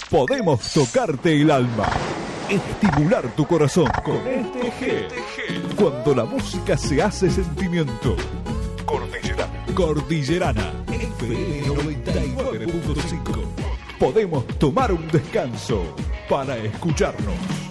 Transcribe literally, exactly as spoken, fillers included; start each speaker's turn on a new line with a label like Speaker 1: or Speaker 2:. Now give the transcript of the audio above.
Speaker 1: Podemos tocarte el alma, estimular tu corazón con este G. Cuando la música se hace sentimiento. Cordillerana. Cordillerana. F M noventa y nueve punto cinco. Podemos tomar un descanso para escucharnos.